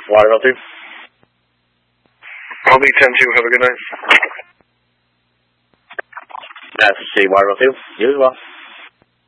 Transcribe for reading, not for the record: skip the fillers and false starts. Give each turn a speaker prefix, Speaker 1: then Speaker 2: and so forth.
Speaker 1: Waterville 2.
Speaker 2: I'll be 10-2. Have a good night.
Speaker 1: That's C, Waterville 2. You as well.